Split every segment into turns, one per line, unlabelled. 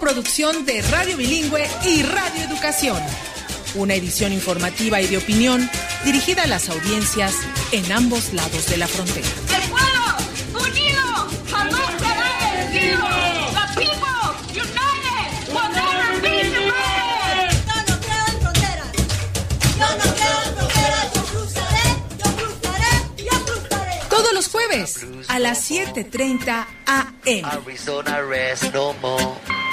coproducción de Radio Bilingüe y Radio Educación. Una edición informativa y de opinión dirigida a las audiencias en ambos lados de la frontera.
¡El pueblo unido jamás será vencido! ¡The people united will never be defeated!
Yo no creo en fronteras. Yo no creo en fronteras. Yo cruzaré. Yo cruzaré.
Todos los jueves a las 7:30 a.m.
Arizona rest no more.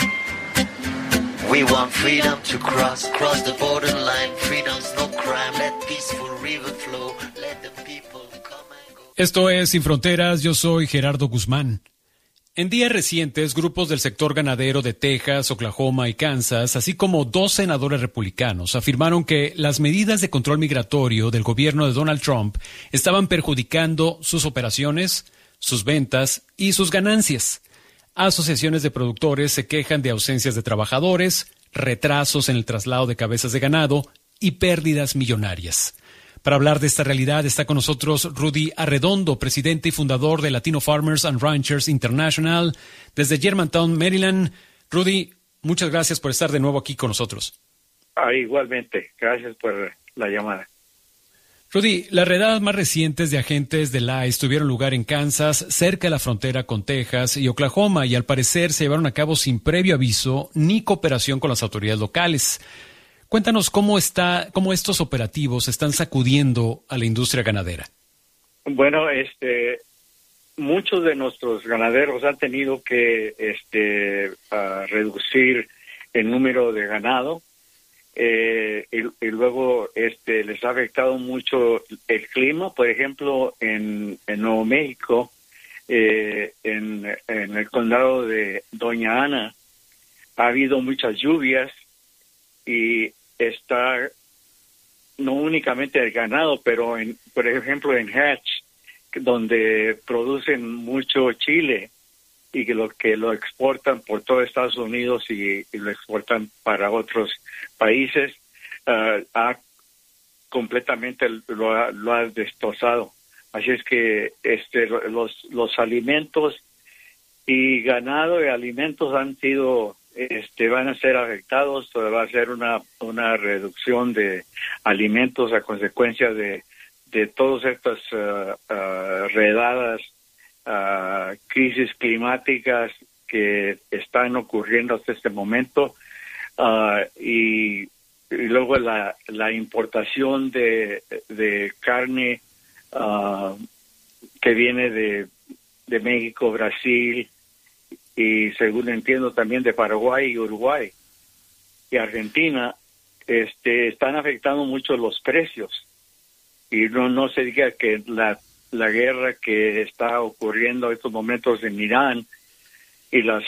We want freedom to cross the borderline. Freedom's no crime. Let peaceful river flow. Let the people come and go.
Esto es Sin Fronteras, yo soy Gerardo Guzmán. En días recientes, grupos del sector ganadero de Texas, Oklahoma y Kansas, así como 2 senadores republicanos, afirmaron que las medidas de control migratorio del gobierno de Donald Trump estaban perjudicando sus operaciones, sus ventas y sus ganancias. Asociaciones de productores se quejan de ausencias de trabajadores, retrasos en el traslado de cabezas de ganado y pérdidas millonarias. Para hablar de esta realidad está con nosotros Rudy Arredondo, presidente y fundador de Latino Farmers and Ranchers International, desde Germantown, Maryland. Rudy, muchas gracias por estar de nuevo aquí con nosotros.
Igualmente, gracias por la llamada.
Rudy, las redadas más recientes de agentes del ICE tuvieron lugar en Kansas, cerca de la frontera con Texas y Oklahoma, y al parecer se llevaron a cabo sin previo aviso ni cooperación con las autoridades locales. Cuéntanos cómo estos operativos están sacudiendo a la industria ganadera.
Bueno, muchos de nuestros ganaderos han tenido que reducir el número de ganado. Y luego les ha afectado mucho el clima. Por ejemplo, en Nuevo México, en el condado de Doña Ana, ha habido muchas lluvias y está no únicamente el ganado, pero por ejemplo en Hatch, donde producen mucho chile y que lo exportan por todo Estados Unidos y lo exportan para otros países, completamente lo ha destrozado. Así es que los alimentos y ganado y alimentos van a ser afectados. Va a ser una reducción de alimentos a consecuencia de todas estas redadas, crisis climáticas que están ocurriendo hasta este momento, y luego la importación de carne que viene de México, Brasil y, según entiendo, también de Paraguay y Uruguay y Argentina, están afectando mucho los precios. Y no se diga que la guerra que está ocurriendo en estos momentos en Irán y las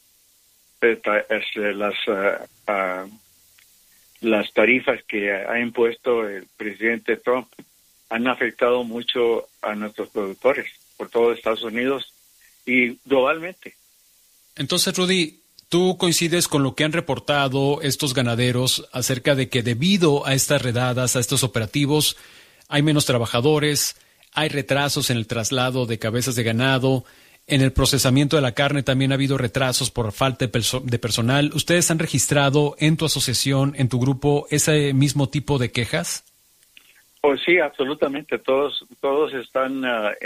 tarifas que ha impuesto el presidente Trump han afectado mucho a nuestros productores por todo Estados Unidos y globalmente.
Entonces, Rudy, ¿tú coincides con lo que han reportado estos ganaderos acerca de que debido a estas redadas, a estos operativos, hay menos trabajadores, hay retrasos en el traslado de cabezas de ganado, en el procesamiento de la carne también ha habido retrasos por falta de personal? ¿Ustedes han registrado en tu asociación, en tu grupo, ese mismo tipo de quejas?
Pues sí, absolutamente. Todos están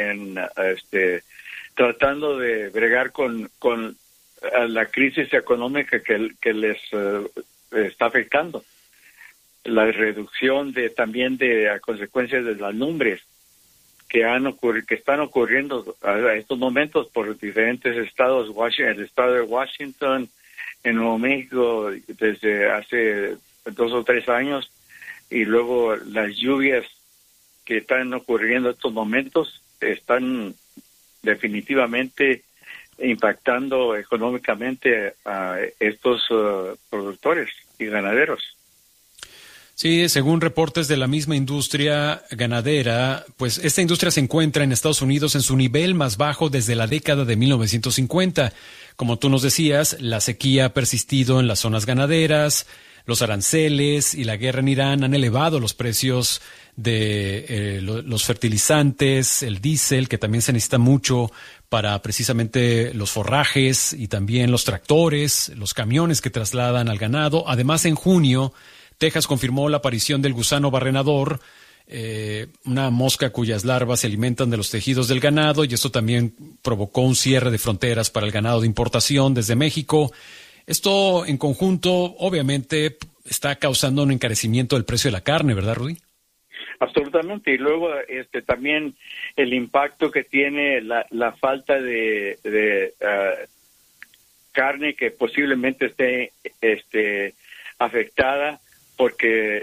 tratando de bregar con la crisis económica que les está afectando. La reducción también a consecuencias de las lumbres que están ocurriendo a estos momentos por diferentes estados, el estado de Washington, en Nuevo México desde hace 2 o 3 años, y luego las lluvias que están ocurriendo en estos momentos están definitivamente impactando económicamente a estos productores y ganaderos.
Sí, según reportes de la misma industria ganadera, pues esta industria se encuentra en Estados Unidos en su nivel más bajo desde la década de 1950. Como tú nos decías, la sequía ha persistido en las zonas ganaderas, los aranceles y la guerra en Irán han elevado los precios de los fertilizantes, el diésel, que también se necesita mucho para precisamente los forrajes y también los tractores, los camiones que trasladan al ganado. Además, en junio, Texas confirmó la aparición del gusano barrenador, una mosca cuyas larvas se alimentan de los tejidos del ganado, y esto también provocó un cierre de fronteras para el ganado de importación desde México. Esto en conjunto, obviamente, está causando un encarecimiento del precio de la carne, ¿verdad, Rudy?
Absolutamente. Y luego también el impacto que tiene la falta de carne que posiblemente esté afectada, porque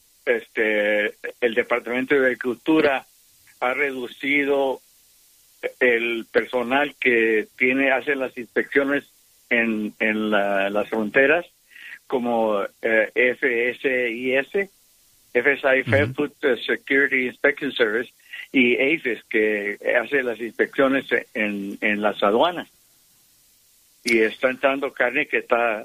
el Departamento de Agricultura ha reducido el personal que hace las inspecciones en las fronteras, como FSI, Fair Food Security Inspection Service, y APHIS, que hace las inspecciones en las aduanas. Y está entrando carne que está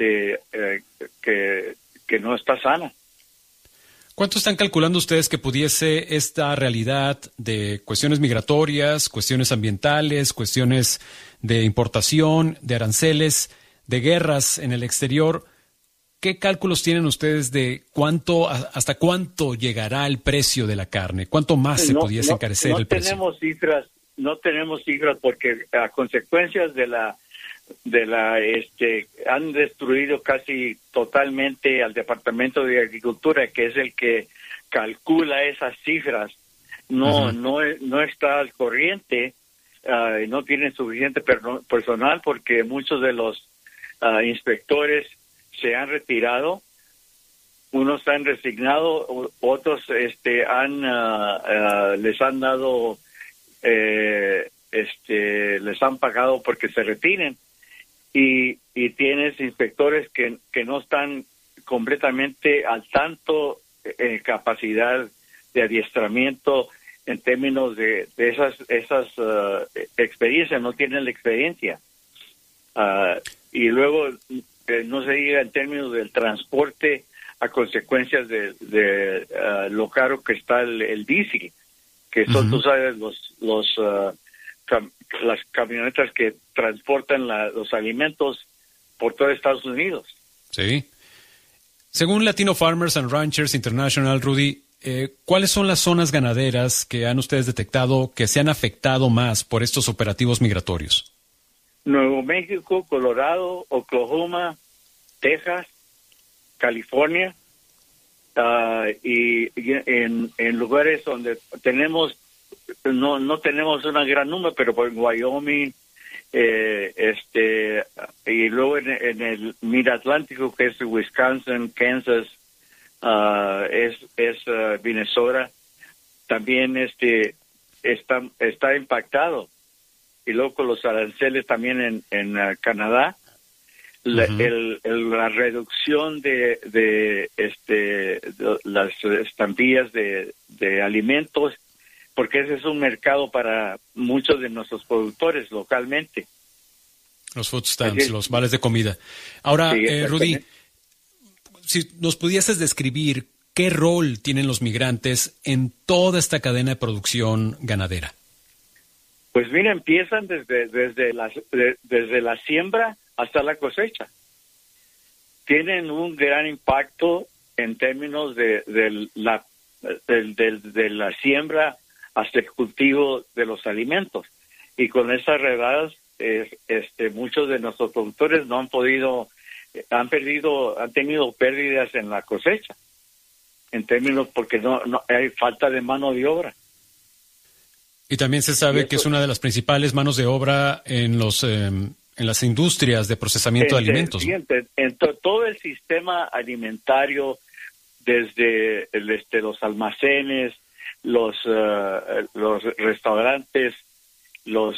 que no está sana.
¿Cuánto están calculando ustedes que pudiese esta realidad de cuestiones migratorias, cuestiones ambientales, cuestiones de importación, de aranceles, de guerras en el exterior? ¿Qué cálculos tienen ustedes de hasta cuánto llegará el precio de la carne? ¿Cuánto más se pudiese encarecer el precio?
No tenemos cifras porque a consecuencias han destruido casi totalmente al Departamento de Agricultura, que es el que calcula esas cifras. No está al corriente, no tiene suficiente personal, porque muchos de los inspectores se han retirado, unos han resignado, otros les han dado, les han pagado porque se retiren. Y tienes inspectores que no están completamente al tanto en capacidad de adiestramiento en términos de esas experiencias, no tienen la experiencia. Y luego no se diga en términos del transporte a consecuencias de lo caro que está el diésel, que son, tú sabes, las camionetas que transportan los alimentos por todo Estados Unidos.
Sí. Según Latino Farmers and Ranchers International, Rudy, ¿cuáles son las zonas ganaderas que han ustedes detectado que se han afectado más por estos operativos migratorios?
Nuevo México, Colorado, Oklahoma, Texas, California, y en lugares donde no tenemos una gran número, pero por Wyoming, y luego en el Mid-Atlántico, que es Wisconsin, Kansas, es Minnesota, también está impactado. Y luego con los aranceles también en Canadá, la reducción de las estampillas de alimentos, porque ese es un mercado para muchos de nuestros productores localmente.
Los food stamps, los vales de comida. Ahora, sí, Rudy, si nos pudieses describir qué rol tienen los migrantes en toda esta cadena de producción ganadera.
Pues mira, empiezan desde la siembra hasta la cosecha. Tienen un gran impacto en términos de la siembra hasta el cultivo de los alimentos. Y con esas redadas, muchos de nuestros productores no han han tenido pérdidas en la cosecha, en términos porque no hay falta de mano de obra.
Y también se sabe que es una de las principales manos de obra en las industrias de procesamiento de alimentos.
En todo el sistema alimentario, desde los almacenes, los restaurantes, los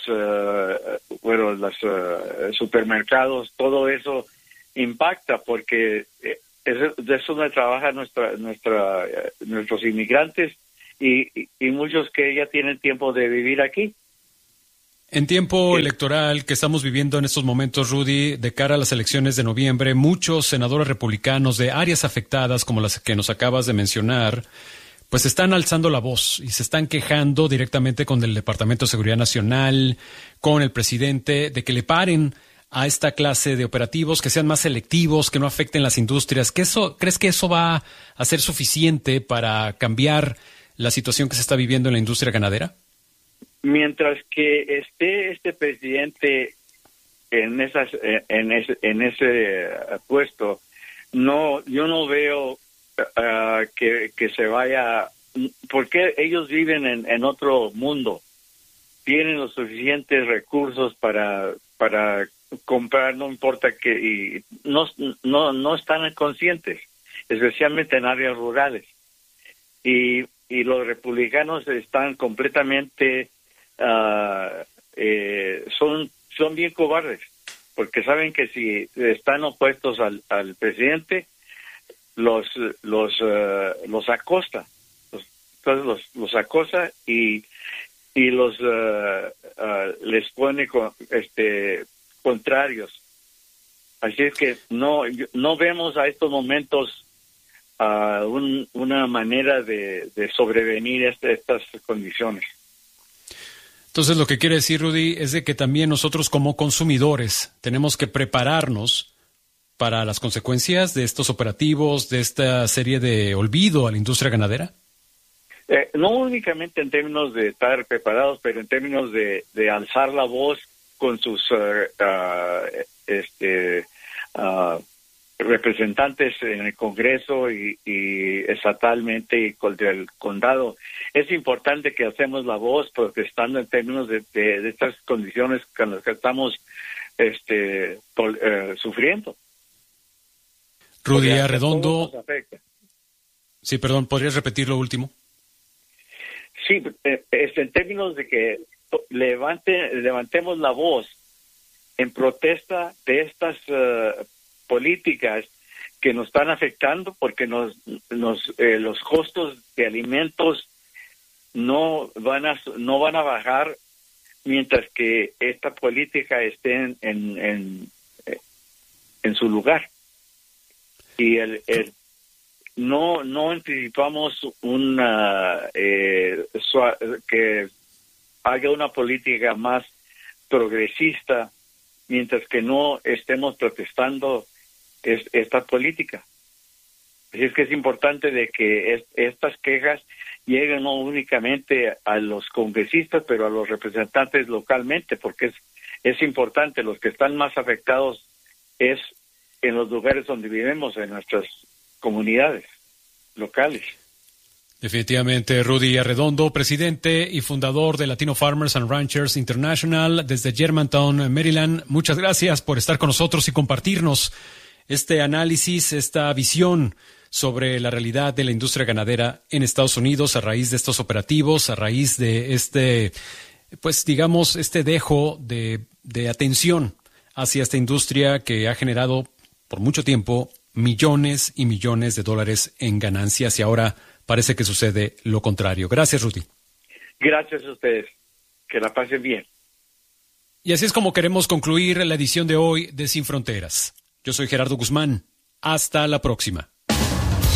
supermercados, todo eso impacta, porque de eso donde trabajan nuestros inmigrantes y muchos que ya tienen tiempo de vivir aquí.
En tiempo electoral que estamos viviendo en estos momentos, Rudy, de cara a las elecciones de noviembre, muchos senadores republicanos de áreas afectadas como las que nos acabas de mencionar, pues están alzando la voz y se están quejando directamente con el Departamento de Seguridad Nacional, con el presidente, de que le paren a esta clase de operativos, que sean más selectivos, que no afecten las industrias. ¿Crees que eso va a ser suficiente para cambiar la situación que se está viviendo en la industria ganadera?
Mientras que esté este presidente en ese puesto, yo no veo que se vaya, porque ellos viven en otro mundo, tienen los suficientes recursos para comprar, no importa que, y no están conscientes, especialmente en áreas rurales, y los republicanos están completamente son bien cobardes, porque saben que si están opuestos al presidente, los acosa, los acosa y les pone contrarios. Así es que no vemos a estos momentos una manera de sobrevenir estas condiciones.
Entonces, lo que quiere decir, Rudy, es de que también nosotros como consumidores tenemos que prepararnos para las consecuencias de estos operativos, de esta serie de olvido a la industria ganadera.
No únicamente en términos de estar preparados, pero en términos de alzar la voz con sus representantes en el Congreso y estatalmente y con el condado. Es importante que hacemos la voz protestando en términos de estas condiciones con las que estamos sufriendo.
Rudy Arredondo. Sí, perdón, ¿podrías repetir lo último?
Sí, en términos de que levantemos la voz en protesta de estas políticas que nos están afectando, porque los costos de alimentos no van a bajar mientras que esta política esté en su lugar. Y no anticipamos que haga una política más progresista mientras que no estemos protestando esta política. Así es que es importante de que estas quejas lleguen no únicamente a los congresistas, pero a los representantes localmente, porque es importante. Los que están más afectados es en los lugares donde vivimos, en nuestras comunidades locales.
Definitivamente, Rudy Arredondo, presidente y fundador de Latino Farmers and Ranchers International desde Germantown, Maryland. Muchas gracias por estar con nosotros y compartirnos este análisis, esta visión sobre la realidad de la industria ganadera en Estados Unidos a raíz de estos operativos, a raíz de este dejo de atención hacia esta industria que ha generado por mucho tiempo millones y millones de dólares en ganancias, y ahora parece que sucede lo contrario. Gracias, Rudy.
Gracias a ustedes. Que la pasen bien.
Y así es como queremos concluir la edición de hoy de Sin Fronteras. Yo soy Gerardo Guzmán. Hasta la próxima.